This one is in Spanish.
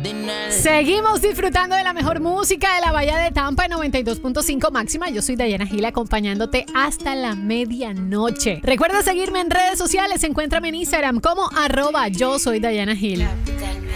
Seguimos disfrutando de la mejor música de la Bahía de Tampa en 92.5 máxima. Yo soy Dayana Gil acompañándote hasta la medianoche. Recuerda seguirme en redes sociales. Encuéntrame en Instagram como @yo soy Dayana Gil.